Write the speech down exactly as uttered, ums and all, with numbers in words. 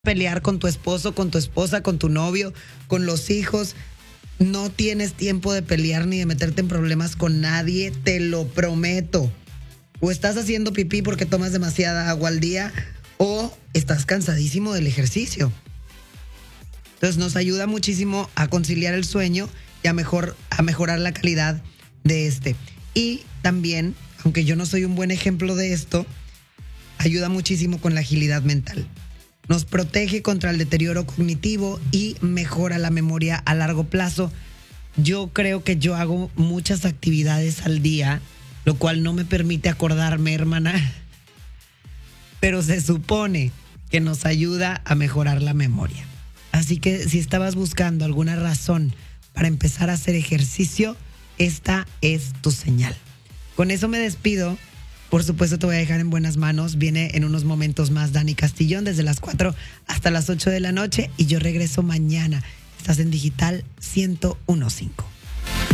pelear con tu esposo, con tu esposa, con tu novio, con los hijos. No tienes tiempo de pelear ni de meterte en problemas con nadie, te lo prometo. O estás haciendo pipí porque tomas demasiada agua al día, o estás cansadísimo del ejercicio. Entonces nos ayuda muchísimo a conciliar el sueño y a, mejor, a mejorar la calidad de este. Y también, aunque yo no soy un buen ejemplo de esto, ayuda muchísimo con la agilidad mental. Nos protege contra el deterioro cognitivo y mejora la memoria a largo plazo. Yo creo que yo hago muchas actividades al día, lo cual no me permite acordarme, hermana. Pero se supone que nos ayuda a mejorar la memoria. Así que si estabas buscando alguna razón para empezar a hacer ejercicio, esta es tu señal. Con eso me despido. Por supuesto te voy a dejar en buenas manos. Viene en unos momentos más Dani Castillón desde las cuatro hasta las ocho de la noche y yo regreso mañana. Estás en Digital ciento uno punto cinco.